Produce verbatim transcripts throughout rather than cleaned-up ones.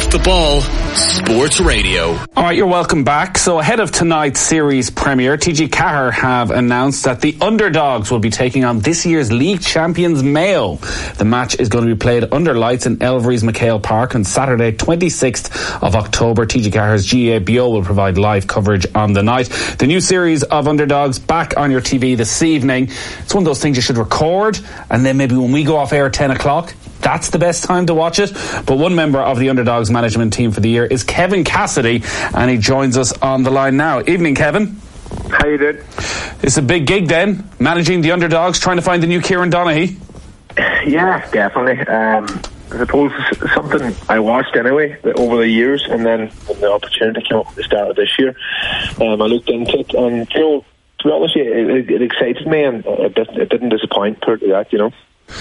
Off the Ball Sports Radio. All right, you're welcome back. So ahead of tonight's series premiere, T G Ceathair have announced that the underdogs will be taking on this year's league champions Mayo. The match is going to be played under lights in Elvery's McHale Park on Saturday, twenty-sixth of October. T G Ceathair's G A B O will provide live coverage on the night. The new series of underdogs back on your T V this evening. It's one of those things you should record, and then maybe when we go off air at ten o'clock, that's the best time to watch it. But one member of the Underdogs management team for the year is Kevin Cassidy, and he joins us on the line now. Evening, Kevin. How you doing? It's a big gig then, managing the Underdogs, trying to find the new Kieran Donaghy. Yeah, definitely. Um, I suppose it's something I watched anyway over the years, and then when the opportunity came up at the start of this year, um, I looked into it, and you know, to be honest, it, it, it excited me, and it, it didn't disappoint per that, you know.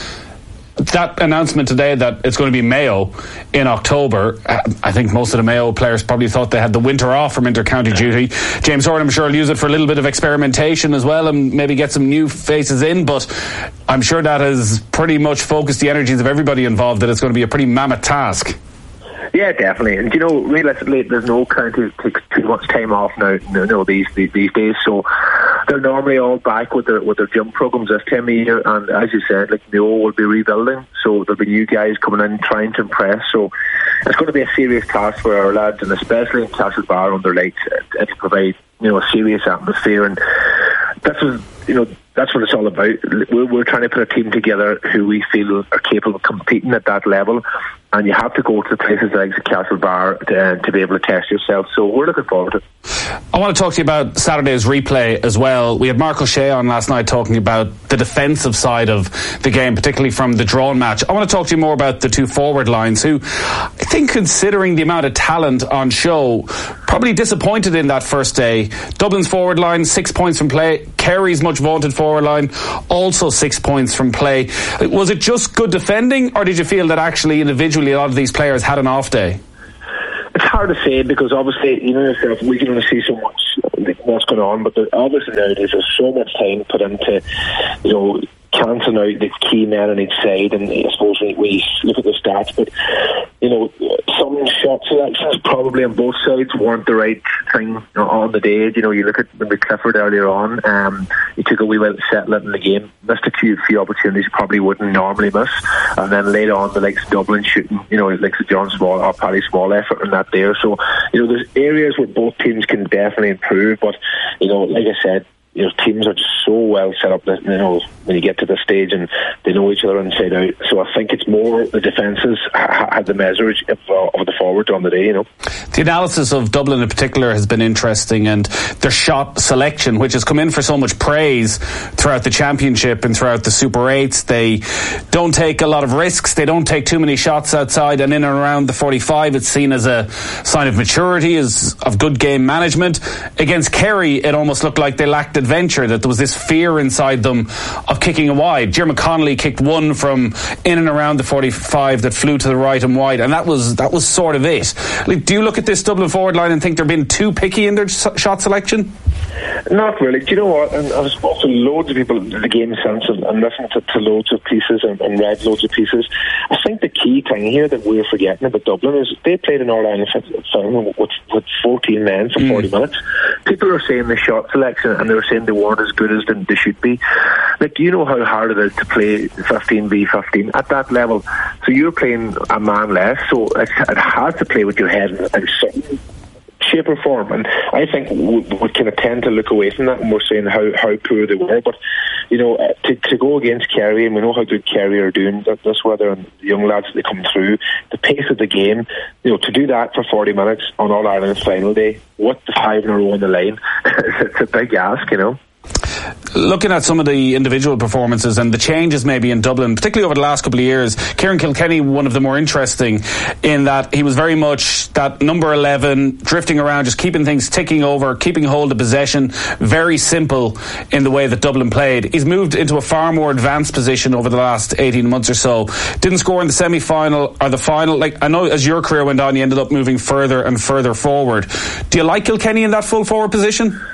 That announcement today that it's going to be Mayo in October, I think most of the Mayo players probably thought they had the winter off from inter-county duty. James Horan, I'm sure, will use it for a little bit of experimentation as well and maybe get some new faces in, but I'm sure that has pretty much focused the energies of everybody involved that it's going to be a pretty mammoth task. Yeah, definitely. And you know, realistically, there's no county that takes too much time off now. You know, these these, these days. So they're normally all back with their with their gym programs this time of year. And as you said, like Mayo will be rebuilding, so there'll be new guys coming in trying to impress. So it's going to be a serious task for our lads, and especially in Castlebar under lights, it'll provide you know a serious atmosphere. And that's what you know. That's what it's all about. We're, we're trying to put a team together who we feel are capable of competing at that level, and you have to go to places like Castlebar to, uh, to be able to test yourself. So we're looking forward to it. I want to talk to you about Saturday's replay as well. We had Mark O'Shea on last night talking about the defensive side of the game, particularly from the drawn match. I want to talk to you more about the two forward lines who, I think, considering the amount of talent on show, probably disappointed in that first day. Dublin's forward line, six points from play. Kerry's much vaunted forward line, also six points from play. Was it just good defending, or did you feel that actually individually a lot of these players had an off day? It's hard to say because obviously, you know yourself, we can only see so much what's going on, but there, obviously nowadays there's so much time put into, you know, cancelling out the key men on each side, and I suppose we, we look at the stats, but you know, some shot selections probably on both sides weren't the right thing you know, on the day. You know, you look at maybe Clifford earlier on, um, he took a wee bit of settle in the game, missed a few, few opportunities he probably wouldn't normally miss, and then later on the likes of Dublin shooting, you know, like the John Small or Paddy Small effort in that there. So, you know, there's areas where both teams can definitely improve, but you know, like I said, you know, teams are just so well set up that, you know, when you get to this stage and they know each other inside out. So I think it's more the defences ha- had the measure of, uh, of the forward on the day, you know. The analysis of Dublin in particular has been interesting, and their shot selection, which has come in for so much praise throughout the championship and throughout the Super eights. They don't take a lot of risks. They don't take too many shots outside and in and around the forty-five. It's seen as a sign of maturity, as of good game management. Against Kerry, it almost looked like they lacked adventure, that there was this fear inside them of kicking a wide. Jeremy Connolly kicked one from in and around the forty-five that flew to the right and wide, and that was that was sort of it. Like, do you look at this Dublin forward line and think they're being too picky in their shot selection? Not really. Do you know what? And I've spoken to loads of people in the game since and, and listened to, to loads of pieces and, and read loads of pieces. I think the key thing here that we're forgetting about Dublin is they played an All-Ireland final with, with fourteen men for mm. forty minutes. People are saying the shot selection, and they're saying they weren't as good as they, they should be. Like, do you know how hard it is to play fifteen v fifteen at that level? So you're playing a man less, so it, it has to play with your head in, in some shape or form, and I think we, we kind of tend to look away from that when we're saying how, how poor they were. But you know, uh, to, to go against Kerry, and we know how good Kerry are doing this weather, and the young lads that come through, the pace of the game, you know, to do that for forty minutes on All Ireland's final day with the five in a row on the line, it's a big ask, you know. Looking at some of the individual performances and the changes maybe in Dublin, particularly over the last couple of years, Kieran Kilkenny, one of the more interesting, in that he was very much that number eleven, drifting around, just keeping things ticking over, keeping hold of possession, very simple in the way that Dublin played. He's moved into a far more advanced position over the last eighteen months or so. Didn't score in the semi-final or the final. Like, I know as your career went on, you ended up moving further and further forward. Do you like Kilkenny in that full forward position?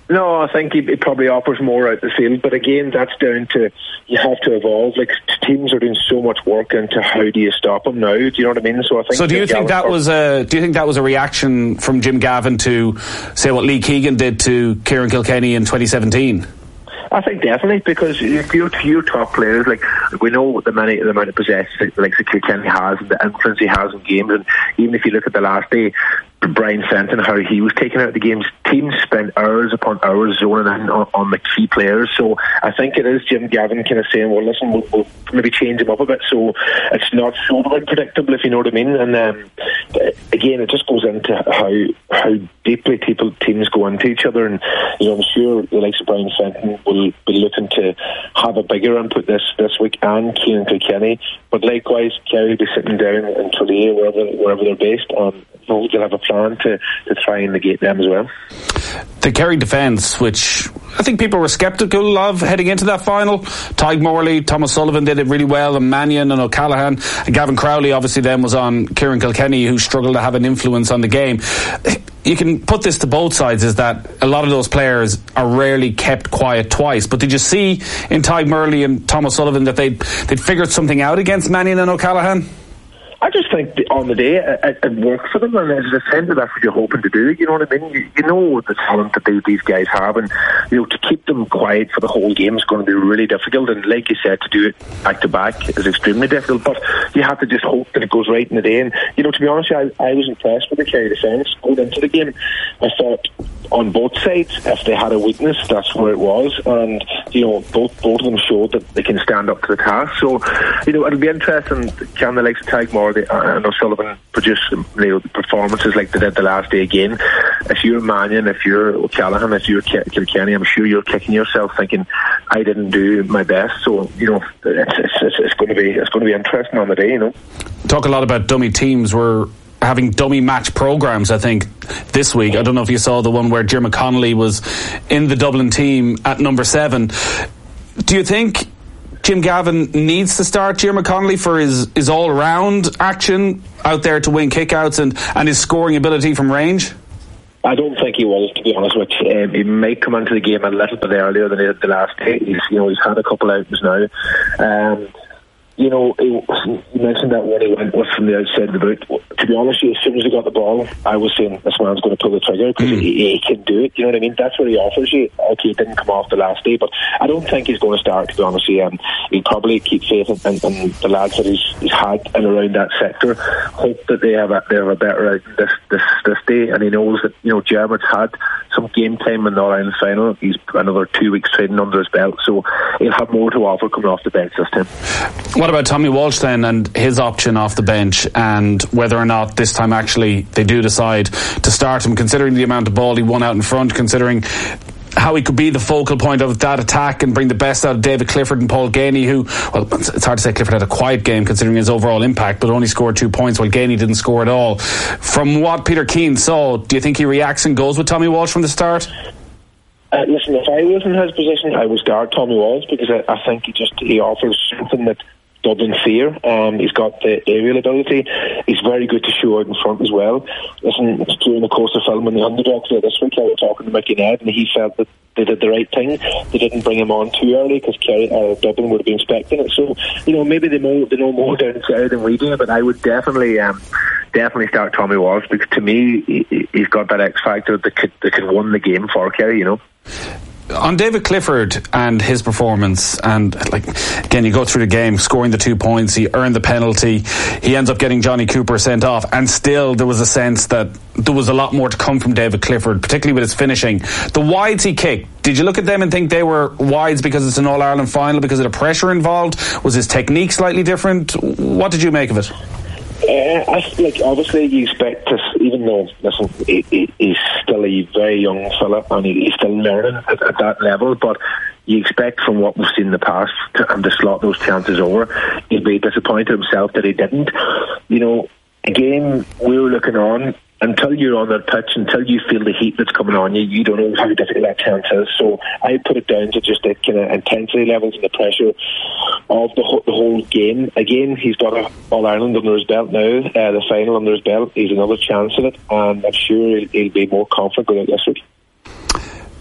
No, I think he, he probably offers more out the field, but again, that's down to you have to evolve. Like teams are doing so much work into how do you stop him now? Do you know what I mean? So I think. So do you think that was a do you think that was a reaction from Jim Gavin to say what Lee Keegan did to Kieran Kilkenny in twenty seventeen? I think definitely, because if you're your top players, like we know the many the amount of possession like Kilkenny has and the influence he has in games, and even if you look at the last day, Brian Fenton, how he was taking out the games, teams spent hours upon hours zoning in on, on the key players. So I think it is Jim Gavin kind of saying, well, listen, we'll, we'll maybe change him up a bit so it's not so unpredictable, if you know what I mean. And um, again, it just goes into how how deeply people teams go into each other. And you know, I'm sure the likes of Brian Fenton will be looking to have a bigger input this this week, and Kieran Kilkenny. But likewise, Kerry will be sitting down in Tralee, wherever wherever they're based, and they'll have a plan to, to try and negate them as well. The Kerry defence, which I think people were sceptical of heading into that final. Tadhg Morley, Thomas Sullivan did it really well, and Mannion and O'Callaghan. And Gavin Crowley obviously then was on Kieran Kilkenny, who struggled to have an influence on the game. You can put this to both sides, is that a lot of those players are rarely kept quiet twice. But did you see in Tadhg Morley and Thomas Sullivan that they'd, they'd figured something out against Mannion and O'Callaghan? I just think on the day it, it worked for them, and as a defender, that's what you're hoping to do. You know what I mean? You, you know the talent that they, these guys have, and you know to keep them quiet for the whole game is going to be really difficult. And like you said, to do it back to back is extremely difficult. But you have to just hope that it goes right in the day. And you know, to be honest, I, I was impressed with the Kerry defence going into the game. I thought on both sides, if they had a weakness, that's where it was, and you know both both of them showed that they can stand up to the task. So you know it'll be interesting. Can the likes of Tadhg Morley and O'Sullivan produce you know, performances like they did the last day again? If you're Mannion, if you're O'Callaghan, if you're Kilkenny, I'm sure you're kicking yourself thinking I didn't do my best. So you know it's, it's, it's going to be it's going to be interesting on the day. You know, talk a lot about dummy teams. We're having dummy match programmes, I think, this week. I don't know if you saw the one where Jim Connolly was in the Dublin team at number seven. Do you think Jim Gavin needs to start Jim Connolly for his, his all-round action out there to win kickouts and, and his scoring ability from range? I don't think he will, to be honest with you. Um, he might come into the game a little bit earlier than he did the last day. He's, you know, he's had a couple outings now. Um, You know, you mentioned that when he went with from the outside of the boot. To be honest, as soon as he got the ball, I was saying this man's going to pull the trigger because mm. he, he can do it. You know what I mean? That's what he offers you. Okay, it didn't come off the last day, but I don't think he's going to start. To be honest, with you. Um, he'll probably keep faith in, in, in the lads that he's, he's had in around that sector. Hope that they have a, they have a better out this this this day, and he knows that you know Jermut's had some game time in the All-Ireland final. He's another two weeks training under his belt, so he'll have more to offer coming off the bench this time. What about Tommy Walsh then and his option off the bench, and whether or not this time actually they do decide to start him, considering the amount of ball he won out in front, considering how he could be the focal point of that attack and bring the best out of David Clifford and Paul Ganey, who, well, it's hard to say Clifford had a quiet game considering his overall impact, but only scored two points while Ganey didn't score at all. From what Peter Keane saw, do you think he reacts and goes with Tommy Walsh from the start? Uh, listen, if I was in his position, I would start Tommy Walsh, because I, I think he just he offers something that Dublin fear. Um, he's got the aerial ability. He's very good to show out in front as well. Listen, during the course of filming the Underdogs there this week, I was talking to Mickey Ned, and he felt that they did the right thing. They didn't bring him on too early because uh, Dublin would have been expecting it. So, you know, maybe they know, they know more down south than we do, but I would definitely um, definitely start Tommy Walsh, because to me, he, he's got that X factor that could, that could win the game for Kerry, you know. On David Clifford and his performance, and like again, you go through the game, scoring the two points, he earned the penalty, he ends up getting Johnny Cooper sent off, and still there was a sense that there was a lot more to come from David Clifford, particularly with his finishing. The wides he kicked, did you look at them and think they were wides because it's an All-Ireland final, because of the pressure involved? Was his technique slightly different? What did you make of it? Uh, I like obviously you expect to, even though listen, he, he, he's still a very young fella and he, he's still learning at, at that level, but you expect from what we've seen in the past to, um, to slot those chances over. He'd be disappointed himself that he didn't. You know, again, we were looking on. Until you're on that pitch, until you feel the heat that's coming on you, you don't know how difficult that chance is. So I put it down to just the kind of intensity levels and the pressure of the, ho- the whole game. Again, he's got a All-Ireland under his belt now, uh, the final under his belt. He's another chance of it, and I'm sure he'll, he'll be more confident going out this week.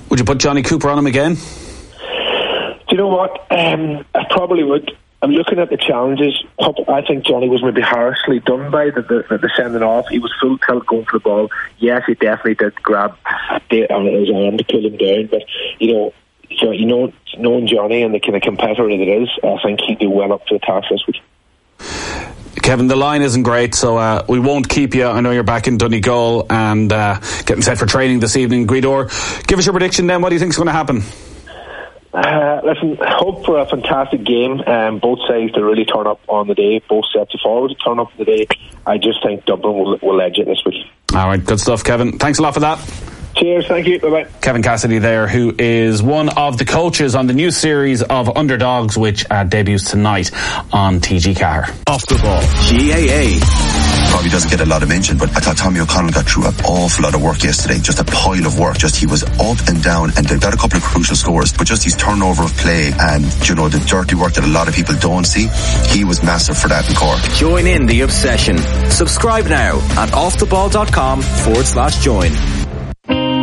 Would you put Johnny Cooper on him again? Do you know what? Um, I probably would. I'm looking at the challenges. I think Johnny was maybe harshly done by the, the, the sending off. He was full tilt going for the ball. Yes, he definitely did grab the, on his arm to pull him down, but you know, so you know, knowing Johnny and the kind of competitor that it is, I think he'd do well up to the task this week. Kevin, the line isn't great, so uh, we won't keep you. I know you're back in Donegal and uh, getting set for training this evening. Guido, give us your prediction then. What do you think is going to happen? Uh, listen, hope for a fantastic game. Um, both sides to really turn up on the day. Both sets of forwards to turn up on the day. I just think Dublin will, will edge it this week. All right, good stuff, Kevin. Thanks a lot for that. Cheers, thank you, bye-bye. Kevin Cassidy there, who is one of the coaches on the new series of Underdogs, which uh, debuts tonight on T G Car. Off the ball, G A A. Probably doesn't get a lot of mention, but I thought Tommy O'Connell got through an awful lot of work yesterday. Just a pile of work. Just he was up and down, and they got a couple of crucial scores, but just his turnover of play and, you know, the dirty work that a lot of people don't see, he was massive for that in Cork. Join in the obsession. Subscribe now at offtheball.com forward slash join.